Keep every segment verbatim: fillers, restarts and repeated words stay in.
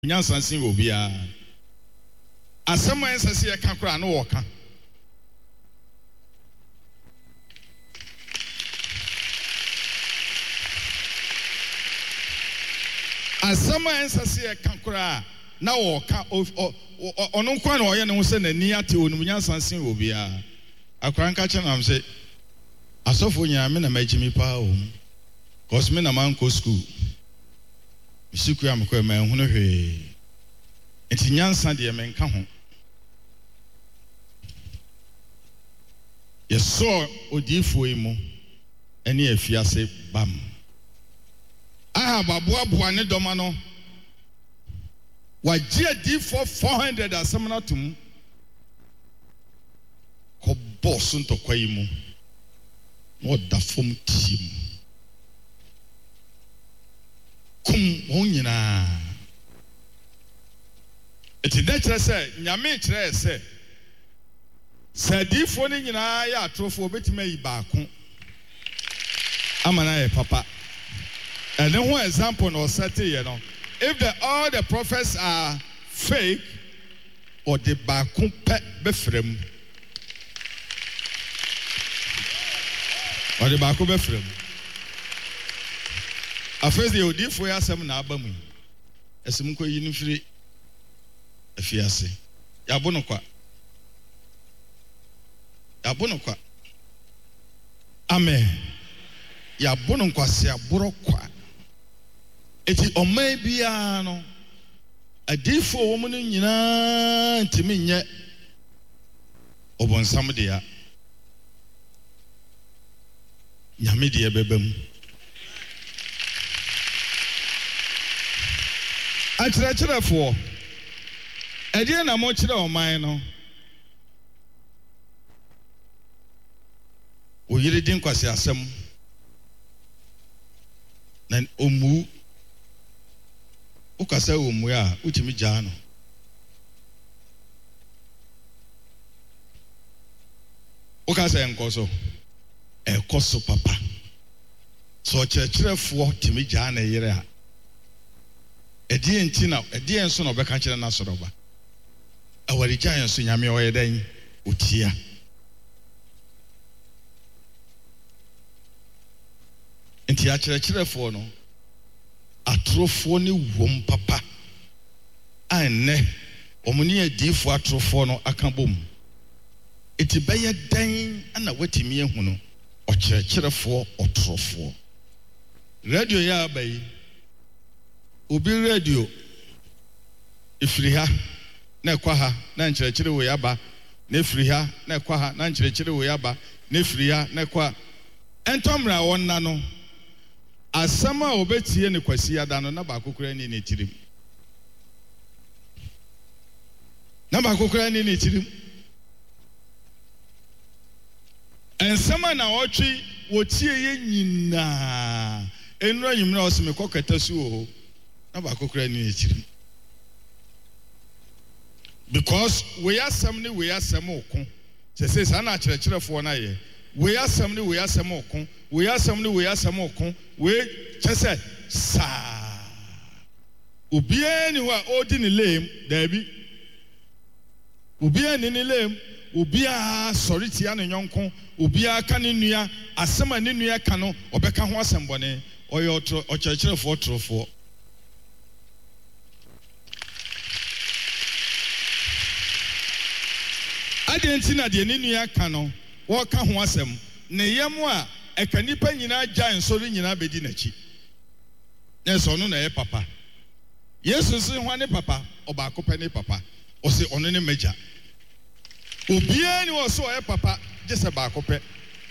nyansansin obia asɛm a ɛsɛ sɛ yɛka kora no wɔka asɛm a ɛsɛ sɛ yɛka kora na wɔka ɔno nkwa na ɔyɛ ne ho sɛ n'ani ate onum nyansansin obia akora nka kyɛ nam sɛ asɔfo nyame na magyimi paa o cause me na manko school misiku ya mekɔ ma ehunu hwee enti nyansa de me nka ho yeso odifo yi mu ene afiase bam aha baboa boa ne dɔma no wagye adifo four hundred asɛm na tum kɔ boss ntɔkwa yi mu no da fom tim kum wɔn nyinaa eti da kyerɛ sɛ nyame kyerɛ sɛ sɛ adifo ne nyinaa yɛ atorofo obetumi ayi baako ama na yɛ papa and then one example na ɔsɛte yɛ no if the all the prophets are fake or the baako pɛ bɛfrɛ mu or the baako bɛfrɛ mu afei de odifo ya asɛm na aba mu ɛsɛm kɔ yi no firi afiase yabo no kwa yabo no kwa amen yabo no kwa se aboro kwa eti ɔman bia no adifo wɔ mu no nyinaa ntimi nyɛ ɔbɔnsam de ya nyame de ɛbɛba mu akyerɛkyerɛfoɔ ɛdeɛ na mo kyerɛ ɔman no oyire din kwase asɛm na omu ukasa omu a utimi gyaa no ukasa nkɔ so ɛkɔ so papa so ɔkyerɛkyerɛfoɔ timi gyaa na yere a ɛdeɛ nti na ɛdeɛ nso na ɔbɛka kyerɛ na sɔrɔba awarigya yɛn so nyame ɔyɛ dan otia nti akyerɛkyerɛfoɔ no atorofoɔ ne wom papa a nnɛ ɔmo ne adiifoɔ atorofoɔ no aka bom eti bɛyɛ dan ana watimi ehu no ɔkyerɛkyerɛfoɔ ɔtorofoɔ radio yɛ aba yi obi radio ifiri ha na ekwa ha na nkyerɛkyerɛ wo yaba na ifiri ha na ekwa ha na nkyerɛkyerɛ wo yaba na ifiri ha na ekwa entomra wonna no asɛm a obetie ne kwasi ada no na baako kura ni ne tirim na baako kura ni ne tirim ensɛm na ɔtwe wotie ye nyinaa enura nyimna ɔseme kɔkata su o na baako kura ni ne tirim because we asɛm ne we asɛm okon sɛ sɛ sa na kyerɛkyerɛfoɔ na yɛ we asɛm ne we asɛm okon we asɛm ne we asɛm okon we kyɛsɛ saa obiara ni ho a odi ne lem daabi obiara ni ne lem obiara sɔre tia ne nyɔnko obiara ka ne nua asɛm a ne nua ka no ɔbɛka ho asɛm bɔne ɔyɛ ɔkyerɛkyerɛfoɔ torofoɔ adenti na de ne nua ka no wɔka ho asɛm ne yam a ɛka nipa nyinaa gya nsɔre nyinaa bedi n'akyi ɛsɛ ɔno na ɛyɛ papa yesu sɛ ho ne papa ɔbaako pɛ ne papa ɔsɛ ɔno ne magya obiara ni wɔ so ɔyɛ papa gye sɛ baako pɛ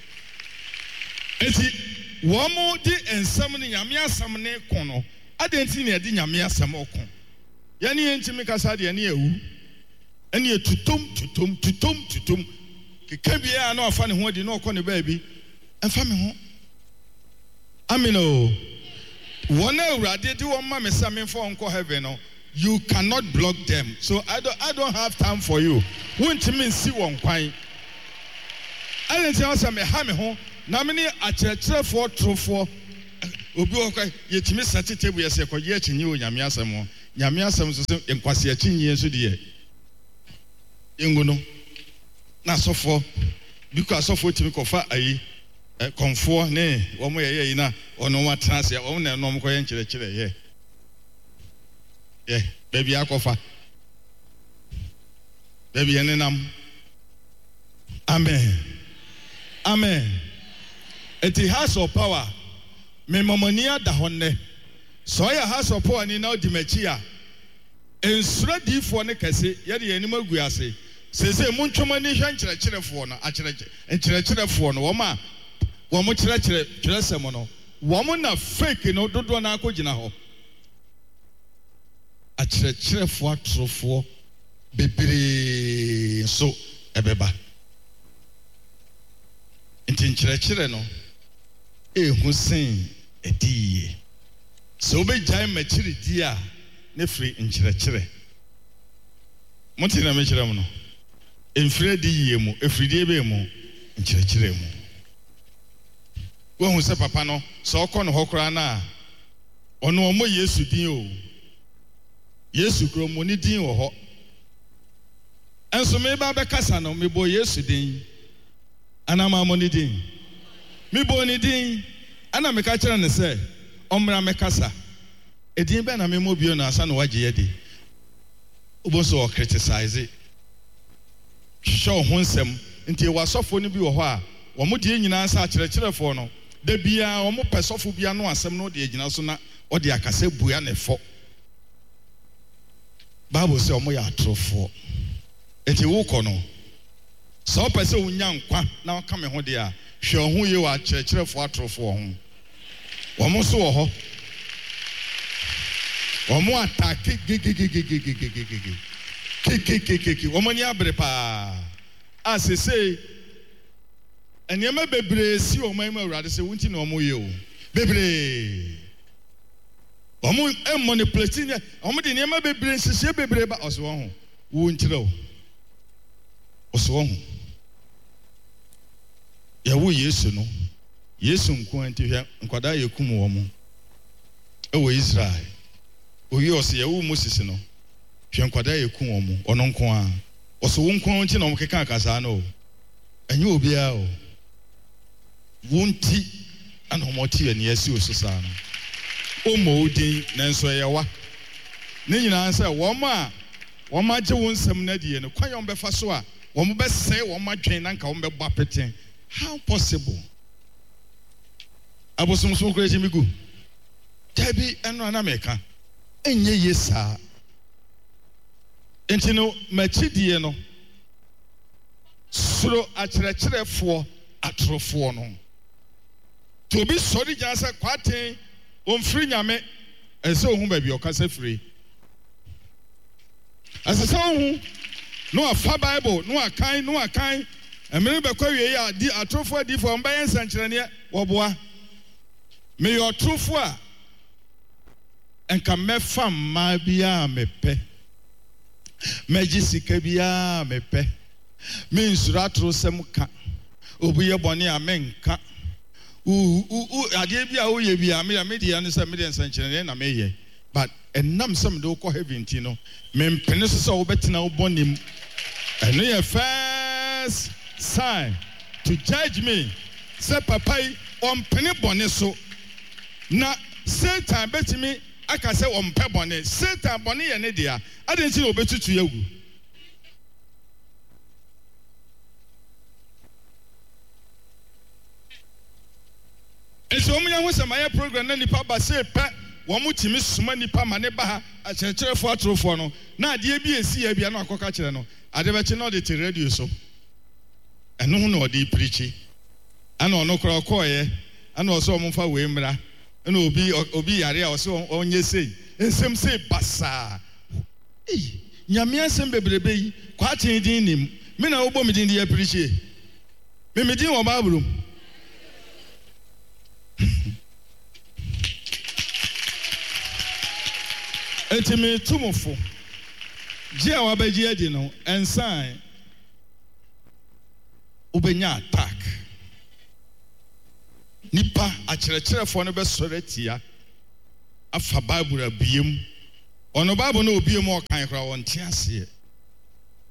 eti wɔn mo di nsɛm ne nyame asɛm ne ko no adenti na yɛde nyame asɛm ɔko yɛne yɛntimi kasa deɛ ne yɛwu ɛne yɛ tutom tutom tutom tutom keka biara na ɔfa ne ho di na ɔkɔ ne baabi ɛmfa me ho amino wɔn a awurade de wɔn ma me sɛ memfa nkɔ heaven no you cannot block them so I don't, I don't have time for you wontimi nsi wɔn kwan ɛne nti ɔsɛ me ha me ho na me ne akyerɛkyerɛfoɔ torofoɔ obi wɔ kɔ yɛtimi sate table yɛsɛ kɔgye akyi nye onyame asɛm ho nyame asem so se enkwase achi nyie so de yengu no na asofo because asofo timi kofa ayi konfo ne wo mo ye ye na ono wa transe wo na no mo koye nkire kire ye ye baby akofa baby enenam amen amen. It has of power me momonia da honne so ya has of power ni na odimachia ensura difo ne kase ye de anim agu ase sese muntwoma ni hwa nkire kirefo no akire nkire kirefo no wo ma wo mo kire kire kiresem no wo mo na fake no dodo na akogina ho akire kirefo atrofo bebre so ebeba nti nkire kire no ehu sen ediye so be jai machiri dia ne free nkire kire monti na mechira mu no enfire di yiye mu efridie be mu nkire kire mu wo hu se papa no so okọ no hokora na ono omo Yesu din o Yesu kro mo ni din wo ho enso me ba be kasa no me bo Yesu din ana ma mo ni din mi bo ni din ana me ka kire ne se omra me kasa edin be na me mo bio na asa no waje ye de obo so criticize show honsem nti wasofo ni bi wo ho a wo mo de nyina asa kire kirefo no da bia wo mo pesofo bia no asem no de agina so na o de akasa bua ne fo Bible say o mo ya atrofo eti wo ko no so pese unya nkwa na ka me ho de a hwe ho ye wa kire kirefo atrofo ho wo mo so wo ho wo mo atake gigigigigigigigigi kikikikiki wo mo ni abre pa asese enema bebre si o man ma urade se wunti na o mo ye o bebre o mo e manipulate ne o mo de enema bebre sese bebre ba oso ho wo ntire o oso ho ya wo Yesu no Yesu nko anti hwa nkwada yekum wo mo e wo Israel oyi ose ya wo Moses no hwa nkwada yekum wo mo ono nko a oso wo nko nti na o keka akasa no enye obi a o wonti ana omoti ani asi osusa no o mo odin nanso yewa ne nyina ansa wo ma wo ma je wo nsam na die no kwan yo befa so a wo mo be sei wo ma dwen na nka wo be gba peten. How possible? Abosom so kreji migu tabi eno ana meka enye yesa enti no machidie no suro akyerɛkyerɛfoɔ atrofoɔ no to bi sɔre gyansa kwaten omfiri nyame ɛsɛ ohun baabi ɔkasa firi asesa ohun no afa Bible no akan no akan emere bekɔ wie ya di atrofoɔ di fo mba yɛn sankyerɛne wɔboa me yɛ atrofoɔ a enka mɛfa mma bia mepɛ mɛgye sika bia mepɛ me nsura atro sem ka obi ye bɔne a menka u u ade bia wo ye bia me me dia no se me dia nsankyerene na me ye but enam sem de ko heaven ti no me mpene so se wo betina wo bɔnem eno ye first sign to judge me say papa yi on pene bɔne so na Satan betimi aka se on pe bɔne Satan bɔne ye ne dia ade nti na obetutu yagu esi omu ya ho samaye program na nipa ba se pe wo mu timi suma nipa ma ne ba ha a kyerɛkyerɛfo atrofo no na ade bi esi ya bia na akoka kyerɛ no ade be kye na de te radio so ɛno ho na ɔde preachi ana ɔno kora ɔkɔɔyɛ ana ɔsɛ ɔmo fa wei mmra ana obi obi yare a ɔsɛ ɔnyɛ sei nsɛm sei basa ei nyame asɛm bebrebe yi kwaten din nim me na wobɔ me din de ya preachi me me din wɔ Bible enti me tumofo gye a wabɛgye adi no ensan ubenya attack nipa akyerɛkyerɛfo no bɛsɔre tia afa Bible abiem ɔno Bible no obi mu ɔkan kora wɔn te aseɛ